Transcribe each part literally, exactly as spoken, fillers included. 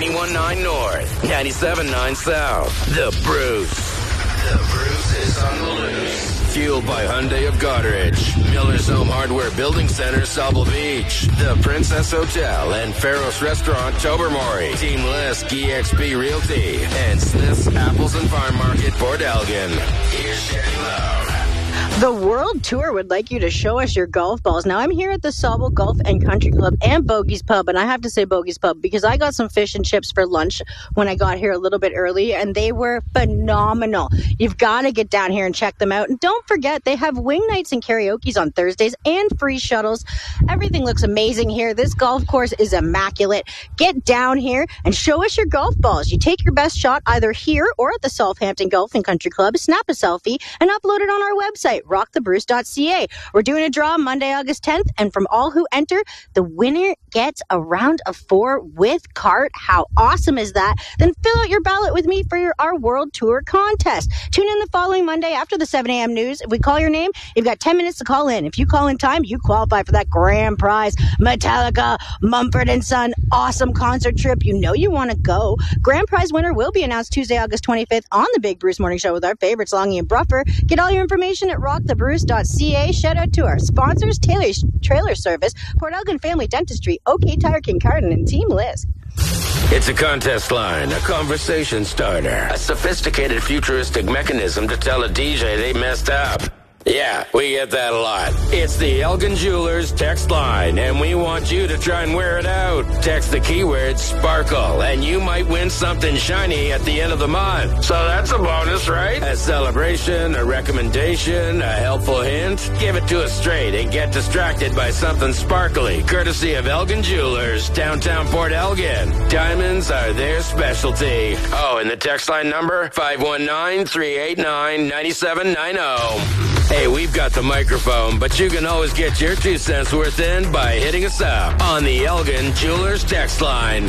ninety-one point nine North, ninety-seven point nine South. The Bruce. The Bruce is on the loose. Fueled by Hyundai of Goderich, Miller's Home Hardware Building Center, Sauble Beach, The Princess Hotel, and Faros Restaurant, Tobermory, Team List, E X P Realty, and Smith's Apples and Farm Market, Port Elgin. Here's Sherry Lowe. The World Tour would like you to show us your golf balls. Now, I'm here at the Sauble Golf and Country Club and Bogey's Pub, and I have to say Bogey's Pub because I got some fish and chips for lunch when I got here a little bit early, and they were phenomenal. You've got to get down here and check them out. And don't forget, they have wing nights and karaoke's on Thursdays and free shuttles. Everything looks amazing here. This golf course is immaculate. Get down here and show us your golf balls. You take your best shot either here or at the Southampton Golf and Country Club, snap a selfie, and upload it on our website, rock the bruce dot c a. We're doing a draw Monday, August tenth, and from all who enter, the winner gets a round of four with cart. How awesome is that? Then fill out your ballot with me for your, our World Tour contest. Tune in the following Monday after the seven a.m. news. If we call your name, you've got ten minutes to call in. If you call in time, you qualify for that grand prize, Metallica, Mumford and Son, awesome concert trip. You know you want to go. Grand prize winner will be announced Tuesday, August twenty-fifth on the Big Bruce Morning Show with our favorites, Longy and Bruffer. Get all your information at rock the bruce dot c a. Shout out to our sponsors, Taylor's Trailer Service, Port Elgin Family Dentistry, OK Tire King Carden, and Team Liz. It's a contest line, a conversation starter, a sophisticated futuristic mechanism to tell a D J they messed up. Yeah, we get that a lot. It's the Elgin Jewelers text line, and we want you to try and wear it out. Text the keyword sparkle, and you might win something shiny at the end of the month. So that's a bonus, right? A celebration, a recommendation, a helpful hint. Give it to us straight and get distracted by something sparkly, courtesy of Elgin Jewelers, downtown Port Elgin. Diamonds are their specialty. Oh, and the text line number, five one nine, three eight nine, nine seven nine zero. Hey, we've got the microphone, but you can always get your two cents worth in by hitting us up on the Elgin Jewelers text line.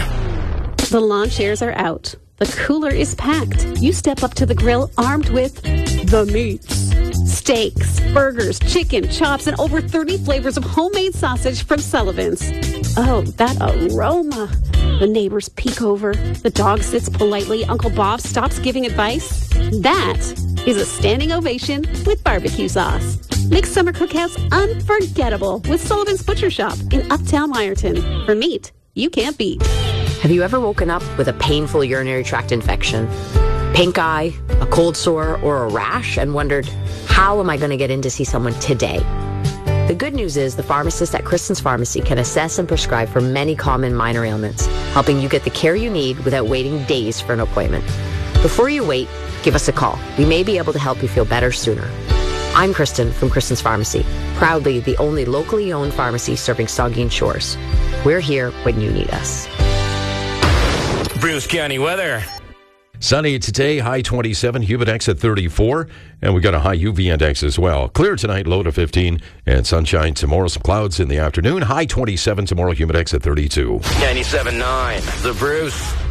The lawn chairs are out. The cooler is packed. You step up to the grill armed with the meats. Steaks, burgers, chicken, chops, and over thirty flavors of homemade sausage from Sullivan's. Oh, that aroma. The neighbors peek over. The dog sits politely. Uncle Bob stops giving advice. That is a standing ovation with barbecue sauce. Make summer cookouts unforgettable with Sullivan's Butcher Shop in Uptown Myerton. For meat you can't beat. Have you ever woken up with a painful urinary tract infection, pink eye, a cold sore, or a rash and wondered, how am I going to get in to see someone today? The good news is the pharmacist at Kristen's Pharmacy can assess and prescribe for many common minor ailments, helping you get the care you need without waiting days for an appointment. Before you wait, give us a call. We may be able to help you feel better sooner. I'm Kristen from Kristen's Pharmacy, proudly the only locally owned pharmacy serving Saugeen Shores. We're here when you need us. Bruce County weather. Sunny today, high twenty-seven, humidex at thirty-four, and we got a high U V index as well. Clear tonight, low to fifteen, and sunshine tomorrow, some clouds in the afternoon, high twenty-seven tomorrow, humidex at thirty-two. ninety-seven point nine, The Bruce.